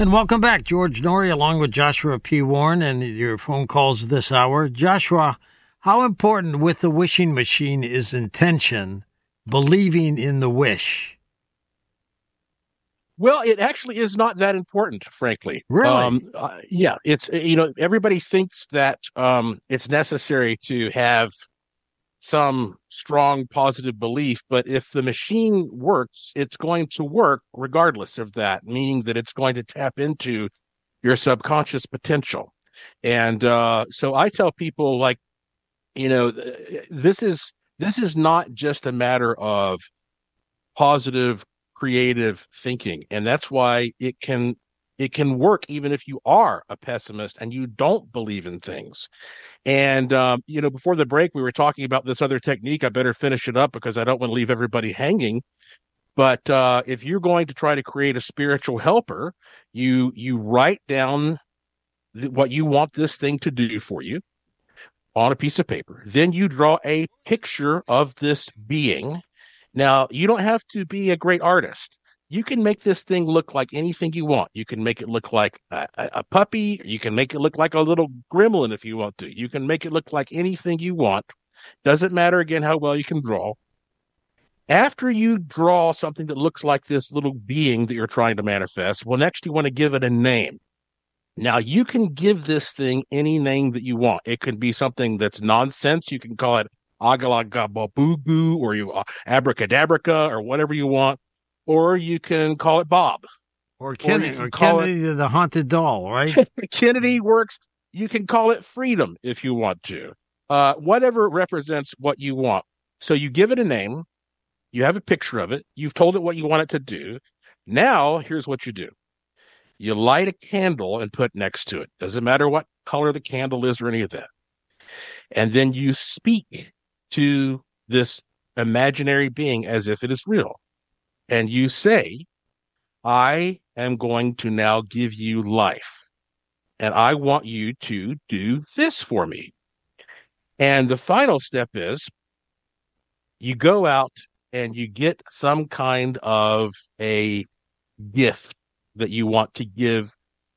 And welcome back, George Noory, along with Joshua P. Warren, and your phone calls this hour. Joshua, how important with the wishing machine is intention, believing in the wish? Well, it actually is not that important, frankly. Really? Yeah, it's, everybody thinks that it's necessary to have some strong positive belief, but if the machine works, it's going to work regardless of that, meaning that it's going to tap into your subconscious potential. And so I tell people, like, this is not just a matter of positive creative thinking, and that's why it can work even if you are a pessimist and you don't believe in things. And before the break, we were talking about this other technique. I better finish it up because I don't want to leave everybody hanging. But if you're going to try to create a spiritual helper, you write down what you want this thing to do for you on a piece of paper. Then you draw a picture of this being. Now, you don't have to be a great artist. You can make this thing look like anything you want. You can make it look like a puppy. You can make it look like a little gremlin if you want to. You can make it look like anything you want. Doesn't matter, again, how well you can draw. After you draw something that looks like this little being that you're trying to manifest, well, next you want to give it a name. Now, you can give this thing any name that you want. It can be something that's nonsense. You can call it Agalagababoo or Abracadabraca or whatever you want. Or you can call it Bob. Or Kennedy the Haunted Doll, right? Kennedy works. You can call it Freedom if you want to. Whatever represents what you want. So you give it a name. You have a picture of it. You've told it what you want it to do. Now, here's what you do. You light a candle and put next to it. Doesn't matter what color the candle is or any of that. And then you speak to this imaginary being as if it is real. And you say, I am going to now give you life. And I want you to do this for me. And the final step is you go out and you get some kind of a gift that you want to give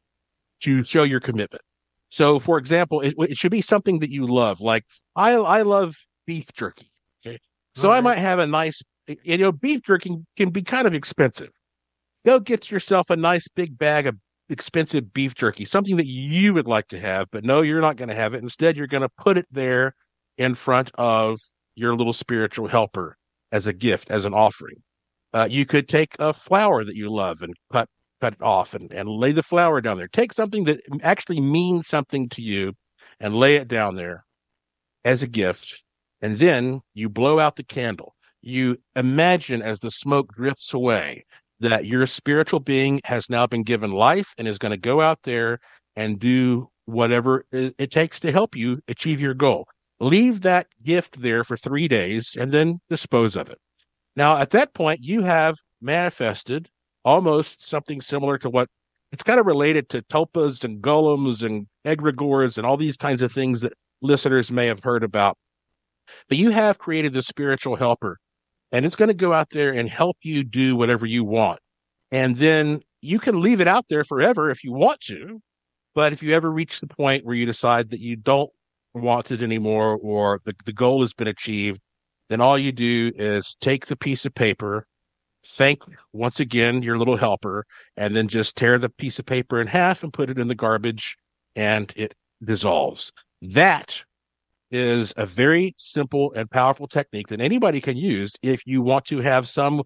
to show your commitment. So, for example, it should be something that you love. Like, I love beef jerky. Okay. So I might have a nice, beef jerky can be kind of expensive. Go get yourself a nice big bag of expensive beef jerky, something that you would like to have, but no, you're not going to have it. Instead, you're going to put it there in front of your little spiritual helper as a gift, as an offering. You could take a flower that you love and cut it off and lay the flower down there. Take something that actually means something to you and lay it down there as a gift. And then you blow out the candle. You imagine as the smoke drifts away that your spiritual being has now been given life and is going to go out there and do whatever it takes to help you achieve your goal. Leave that gift there for 3 days and then dispose of it. Now, at that point, you have manifested almost something similar to what it's kind of related to tulpas and golems and egregores and all these kinds of things that listeners may have heard about. But you have created the spiritual helper, and it's going to go out there and help you do whatever you want. And then you can leave it out there forever if you want to. But if you ever reach the point where you decide that you don't want it anymore or the goal has been achieved, then all you do is take the piece of paper, thank once again your little helper, and then just tear the piece of paper in half and put it in the garbage, and it dissolves. That is a very simple and powerful technique that anybody can use if you want to have some,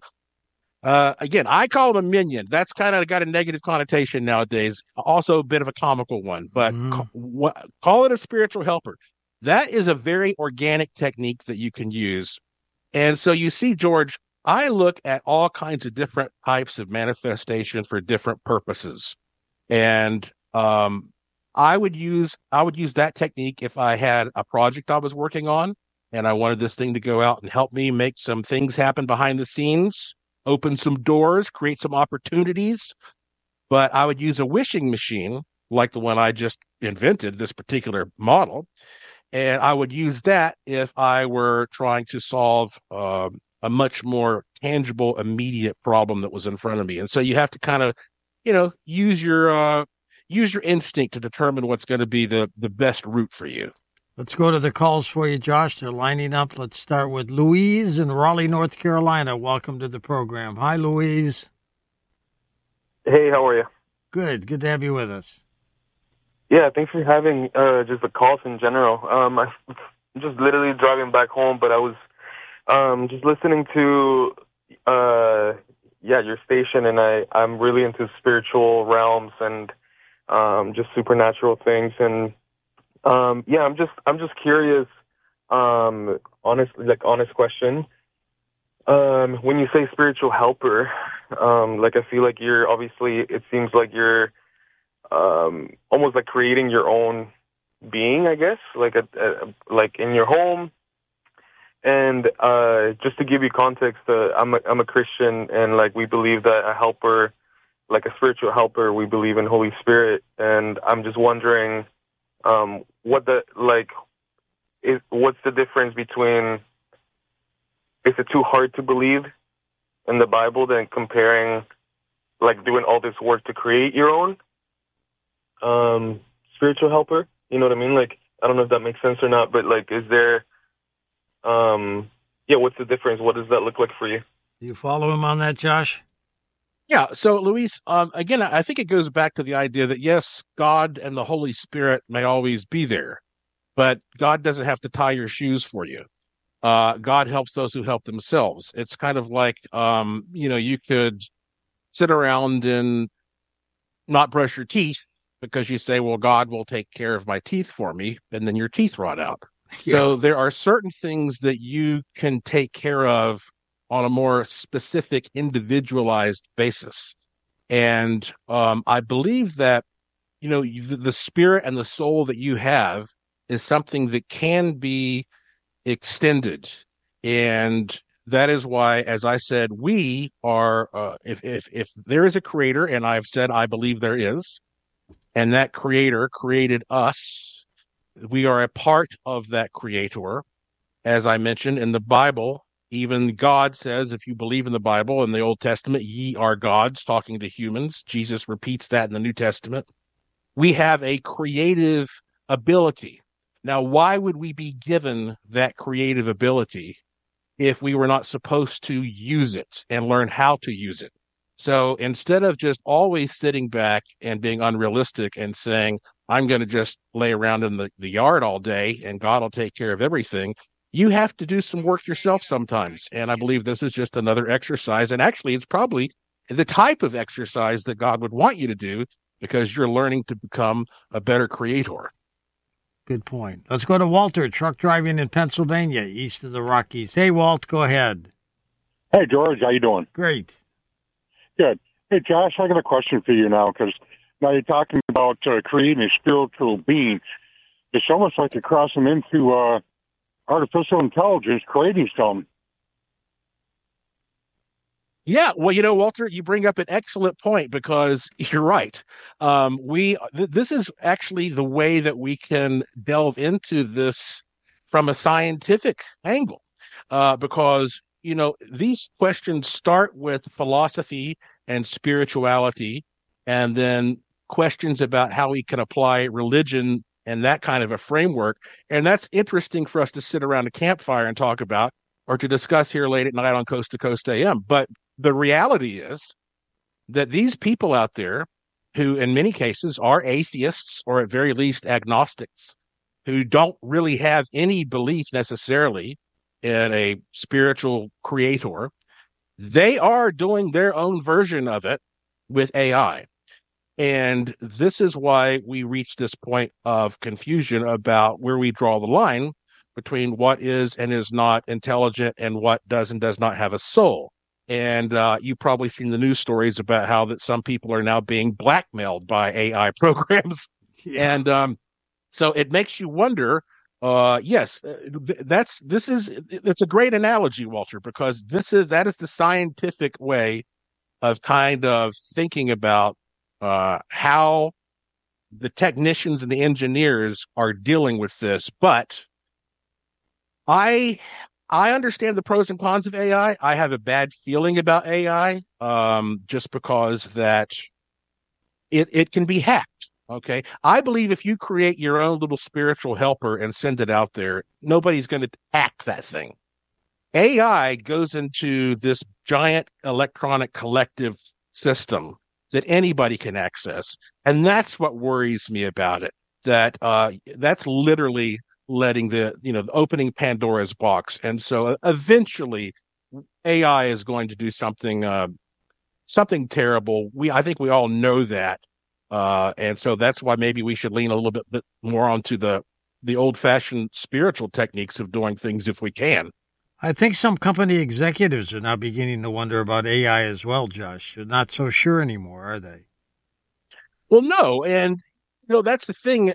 again, I call them a minion. That's kind of got a negative connotation nowadays, also a bit of a comical one, but call it a spiritual helper. That is a very organic technique that you can use. And so you see, George, I look at all kinds of different types of manifestation for different purposes. And I would use that technique if I had a project I was working on and I wanted this thing to go out and help me make some things happen behind the scenes, open some doors, create some opportunities. But I would use a wishing machine like the one I just invented, this particular model. And I would use that if I were trying to solve a much more tangible, immediate problem that was in front of me. And so you have to kind of use your instinct to determine what's going to be the best route for you. Let's go to the calls for you, Josh. They're lining up. Let's start with Louise in Raleigh, North Carolina. Welcome to the program. Hi, Louise. Hey, how are you? Good. Good to have you with us. Yeah, thanks for having just the calls in general. I'm just literally driving back home, but I was just listening to your station, and I'm really into spiritual realms and just supernatural things, and I'm just curious. Honest question. When you say spiritual helper, I feel like it seems like you're almost like creating your own being, I guess, like in your home. And just to give you context, I'm a Christian, and like we believe that a helper, like a spiritual helper, we believe in Holy Spirit. And I'm just wondering, what's the difference between, is it too hard to believe in the Bible than comparing, like doing all this work to create your own spiritual helper? You know what I mean? Like, I don't know if that makes sense or not, but like, is there, what's the difference? What does that look like for you? Do you follow him on that, Josh? Yeah. So, Luis, again, I think it goes back to the idea that yes, God and the Holy Spirit may always be there, but God doesn't have to tie your shoes for you. God helps those who help themselves. It's kind of like, you could sit around and not brush your teeth because you say, well, God will take care of my teeth for me, and then your teeth rot out. Yeah. So there are certain things that you can take care of on a more specific, individualized basis. And I believe that, the spirit and the soul that you have is something that can be extended. And that is why, as I said, we are, if there is a creator, and I've said I believe there is, and that creator created us, we are a part of that creator. As I mentioned in the Bible, even God says, if you believe in the Bible, in the Old Testament, ye are gods, talking to humans. Jesus repeats that in the New Testament. We have a creative ability. Now, why would we be given that creative ability if we were not supposed to use it and learn how to use it? So instead of just always sitting back and being unrealistic and saying, I'm going to just lay around in the yard all day and God will take care of everything, you have to do some work yourself sometimes. And I believe this is just another exercise. And actually, it's probably the type of exercise that God would want you to do because you're learning to become a better creator. Good point. Let's go to Walter, truck driving in Pennsylvania, east of the Rockies. Hey, Walt, go ahead. Hey, George, how you doing? Great. Good. Hey, Josh, I got a question for you now, because now you're talking about creating a spiritual being. It's almost like you're crossing into artificial intelligence, creating something. Yeah, well, Walter, you bring up an excellent point because you're right. This is actually the way that we can delve into this from a scientific angle, because these questions start with philosophy and spirituality, and then questions about how we can apply religion and that kind of a framework. And that's interesting for us to sit around a campfire and talk about, or to discuss here late at night on Coast to Coast AM. But the reality is that these people out there, who in many cases are atheists or at very least agnostics, who don't really have any belief necessarily in a spiritual creator, they are doing their own version of it with AI. And this is why we reach this point of confusion about where we draw the line between what is and is not intelligent and what does and does not have a soul. And you've probably seen the news stories about how that some people are now being blackmailed by AI programs. Yeah. And so it makes you wonder. It's a great analogy, Walter, because that is the scientific way of kind of thinking about how the technicians and the engineers are dealing with this. But I understand the pros and cons of AI. I have a bad feeling about AI, just because that it can be hacked. Okay. I believe if you create your own little spiritual helper and send it out there, nobody's going to hack that thing. AI goes into this giant electronic collective system that anybody can access. And that's what worries me about it. That's literally letting opening Pandora's box. And so eventually AI is going to do something terrible. I think we all know that. And so that's why maybe we should lean a little bit more onto the old-fashioned spiritual techniques of doing things if we can. I think some company executives are now beginning to wonder about AI as well, Josh. They're not so sure anymore, are they? Well, no. And, that's the thing.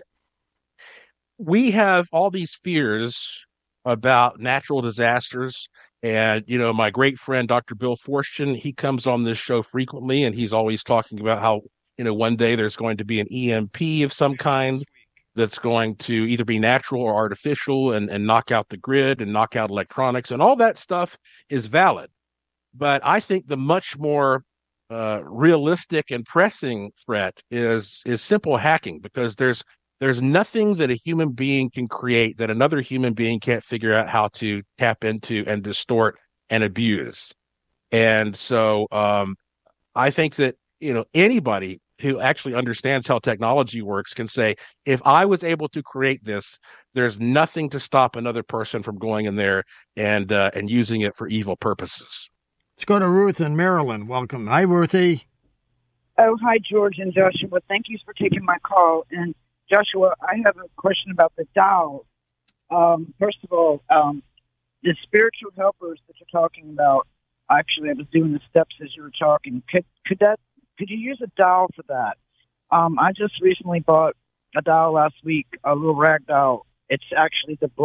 We have all these fears about natural disasters. And, my great friend, Dr. Bill Forstchen, he comes on this show frequently, and he's always talking about how, one day there's going to be an EMP of some kind that's going to either be natural or artificial and knock out the grid and knock out electronics, and all that stuff is valid. But I think the much more realistic and pressing threat is simple hacking, because there's nothing that a human being can create that another human being can't figure out how to tap into and distort and abuse. And so I think that, anybody who actually understands how technology works can say, if I was able to create this, there's nothing to stop another person from going in there and using it for evil purposes. Let's go to Ruth in Maryland. Welcome. Hi, Ruthie. Oh, hi, George and Joshua. Thank you for taking my call. And Joshua, I have a question about the Tao. First of all, the spiritual helpers that you're talking about, actually, I was doing the steps as you were talking. Could you use a doll for that? I just recently bought a doll last week, a little rag doll. It's actually the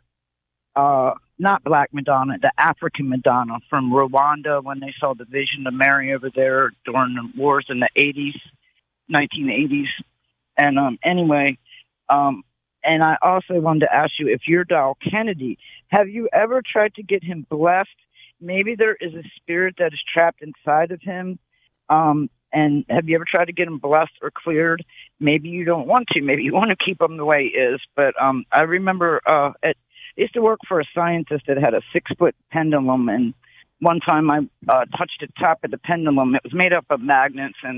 not Black Madonna, the African Madonna from Rwanda when they saw the Vision of Mary over there during the wars in the 1980s. And and I also wanted to ask you, if your doll, Kennedy, have you ever tried to get him blessed? Maybe there is a spirit that is trapped inside of him. And have you ever tried to get him blessed or cleared? Maybe you don't want to. Maybe you want to keep him the way he is. But I remember I used to work for a scientist that had a 6-foot pendulum. And one time I touched the top of the pendulum. It was made up of magnets. And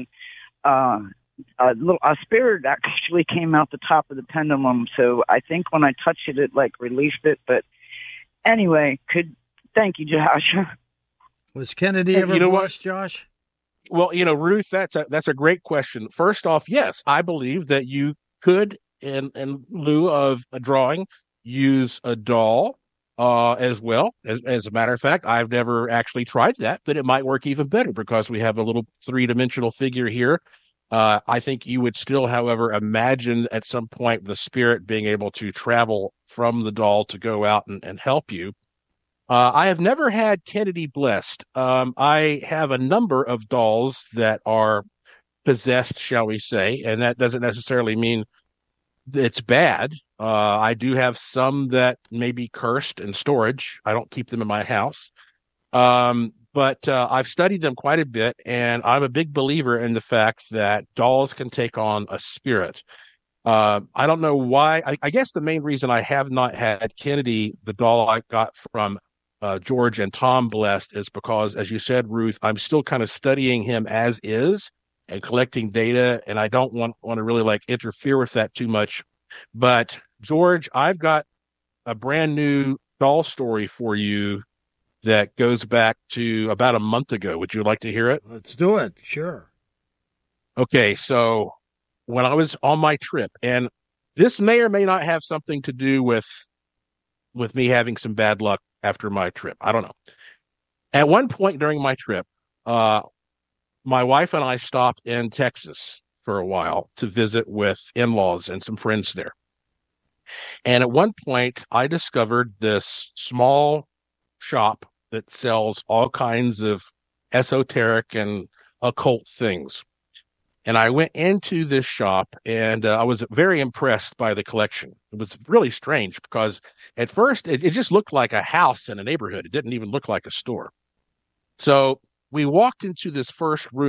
a spirit actually came out the top of the pendulum. So I think when I touched it, it released it. But anyway, thank you, Josh. Was Kennedy ever blessed, Josh? Well, Ruth, that's a great question. First off, yes, I believe that you could, in lieu of a drawing, use a doll as well. As a matter of fact, I've never actually tried that, but it might work even better because we have a little 3-dimensional figure here. I think you would still, however, imagine at some point the spirit being able to travel from the doll to go out and help you. I have never had Kennedy blessed. I have a number of dolls that are possessed, shall we say, and that doesn't necessarily mean it's bad. I do have some that may be cursed in storage. I don't keep them in my house. But I've studied them quite a bit, and I'm a big believer in the fact that dolls can take on a spirit. I don't know why. I guess the main reason I have not had Kennedy, the doll I got from George and Tom, blessed, is because, as you said, Ruth, I'm still kind of studying him as is and collecting data, and I don't want to really interfere with that too much. But George, I've got a brand new doll story for you that goes back to about a month ago. Would you like to hear it? Let's do it. Sure. Okay, so when I was on my trip, and this may or may not have something to do with me having some bad luck after my trip. I don't know. At one point during my trip, my wife and I stopped in Texas for a while to visit with in-laws and some friends there. And at one point, I discovered this small shop that sells all kinds of esoteric and occult things. And I went into this shop, and I was very impressed by the collection. It was really strange because at first it just looked like a house in a neighborhood. It didn't even look like a store. So we walked into this first room,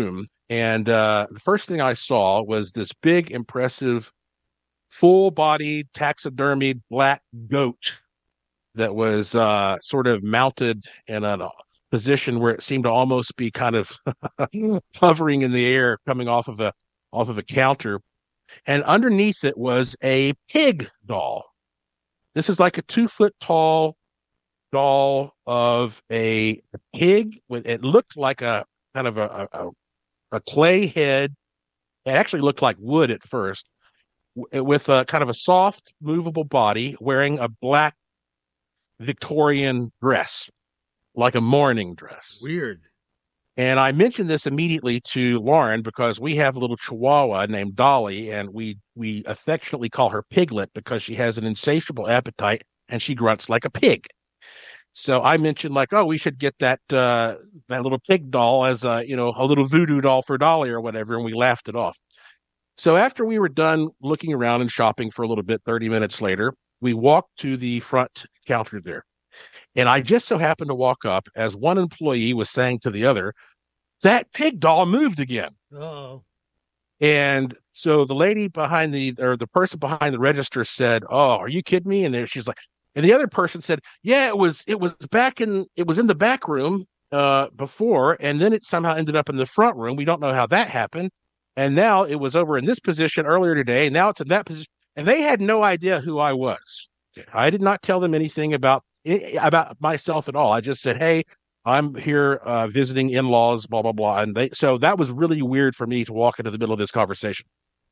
And the first thing I saw was this big, impressive, full-bodied, taxidermied black goat that was sort of mounted in a position where it seemed to almost be kind of hovering in the air, coming off of a counter. And underneath it was a pig doll. This is like a 2-foot tall doll of a pig. It looked like a kind of a clay head. It actually looked like wood at first, with a kind of a soft, movable body, wearing a black Victorian dress, like a mourning dress. Weird. And I mentioned this immediately to Lauren because we have a little chihuahua named Dolly, and we affectionately call her Piglet because she has an insatiable appetite and she grunts like a pig. So I mentioned, like, oh, we should get that little pig doll as a little voodoo doll for Dolly or whatever, and we laughed it off. So after we were done looking around and shopping for a little bit, 30 minutes later, we walked to the front counter there. And I just so happened to walk up as one employee was saying to the other, that pig doll moved again. Uh-oh. And so the lady behind the person behind the register said, oh, are you kidding me? And she's like, and the other person said, yeah, it was in the back room before, and then it somehow ended up in the front room. We don't know how that happened. And now it was over in this position earlier today, and now it's in that position. And they had no idea who I was. I did not tell them anything about myself at all. I just said, hey, I'm here visiting in-laws, blah, blah, blah. And so that was really weird for me to walk into the middle of this conversation.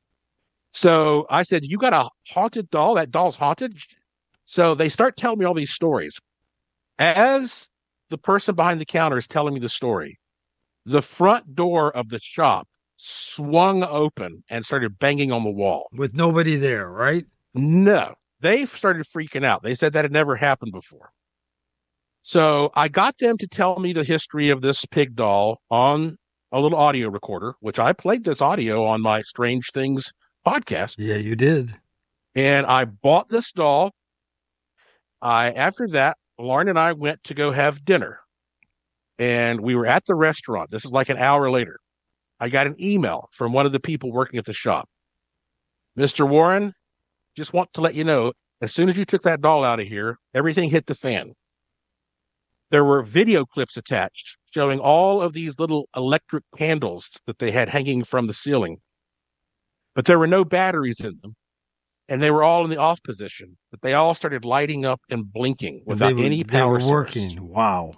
So I said, you got a haunted doll? That doll's haunted? So they start telling me all these stories. As the person behind the counter is telling me the story, the front door of the shop swung open and started banging on the wall. With nobody there, right? No. They started freaking out. They said that had never happened before. So I got them to tell me the history of this pig doll on a little audio recorder, which I played this audio on my Strange Things podcast. Yeah, you did. And I bought this doll. After that, Lauren and I went to go have dinner. And we were at the restaurant. This is like an hour later. I got an email from one of the people working at the shop. Mr. Warren, just want to let you know, as soon as you took that doll out of here, everything hit the fan. There were video clips attached showing all of these little electric candles that they had hanging from the ceiling. But there were no batteries in them. And they were all in the off position. But they all started lighting up and blinking without any power source. Working. Wow.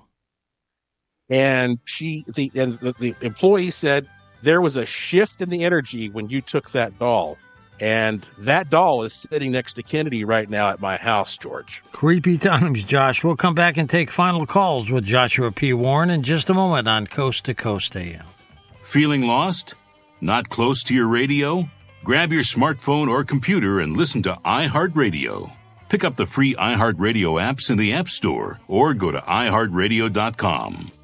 And the employee said there was a shift in the energy when you took that doll. And that doll is sitting next to Kennedy right now at my house, George. Creepy times, Josh. We'll come back and take final calls with Joshua P. Warren in just a moment on Coast to Coast AM. Feeling lost? Not close to your radio? Grab your smartphone or computer and listen to iHeartRadio. Pick up the free iHeartRadio apps in the App Store or go to iHeartRadio.com.